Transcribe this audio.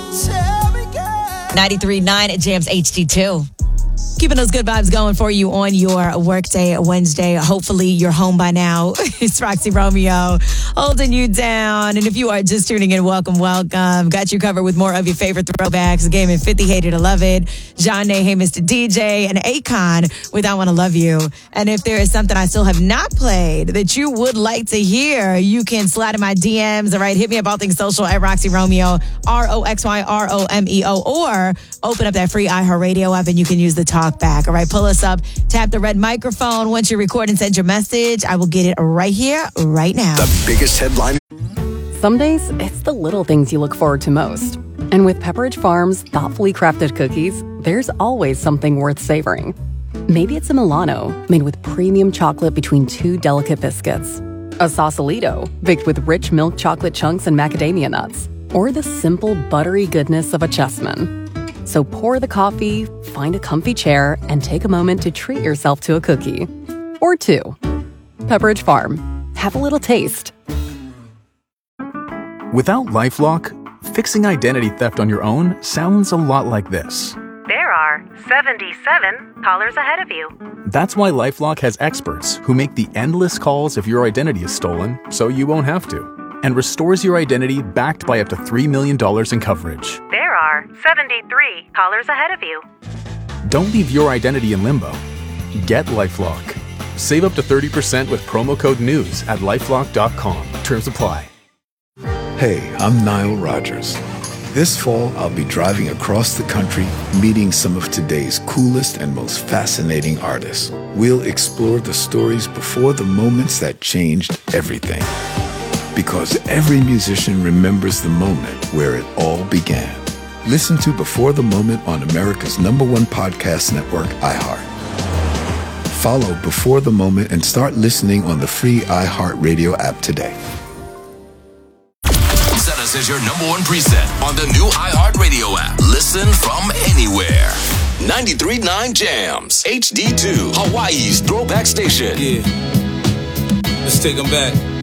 93.9 at Jams HD2. Keeping those good vibes going for you on your workday Wednesday. Hopefully you're home by now. It's Roxy Romeo holding you down. And if you are just tuning in, welcome. Got you covered with more of your favorite throwbacks. Game in 50, Hate It or Love It. John Hey Mr. DJ, and Akon with I Wanna Love You. And if there is something I still have not played that you would like to hear, you can slide in my DMs. All right, hit me up all things social at Roxy Romeo, RoxyRomeo, or open up that free iHeartRadio app and you can use the talk back. All right, pull us up, tap the red microphone. Once you record and send your message, I will get it right here, right now. The biggest headline. Some days, it's the little things you look forward to most. And with Pepperidge Farm's thoughtfully crafted cookies, there's always something worth savoring. Maybe it's a Milano, made with premium chocolate between two delicate biscuits. A Sausalito, baked with rich milk chocolate chunks and macadamia nuts. Or the simple, buttery goodness of a Chessman. So pour the coffee, find a comfy chair, and take a moment to treat yourself to a cookie. Or two. Pepperidge Farm. Have a little taste. Without LifeLock, fixing identity theft on your own sounds a lot like this. There are 77 callers ahead of you. That's why LifeLock has experts who make the endless calls if your identity is stolen, so you won't have to. And restores your identity backed by up to $3 million in coverage. There are 73 callers ahead of you. Don't leave your identity in limbo. Get LifeLock. Save up to 30% with promo code NEWS at LifeLock.com. Terms apply. Hey, I'm Nile Rodgers. This fall, I'll be driving across the country, meeting some of today's coolest and most fascinating artists. We'll explore the stories before the moments that changed everything. Because every musician remembers the moment where it all began. Listen to Before the Moment on America's #1 podcast network, iHeart. Follow Before the Moment and start listening on the free iHeartRadio app today. Set us as your #1 preset on the new iHeartRadio app. Listen from anywhere. 93.9 Jams, HD2, Hawaii's throwback station. Yeah. Let's take them back.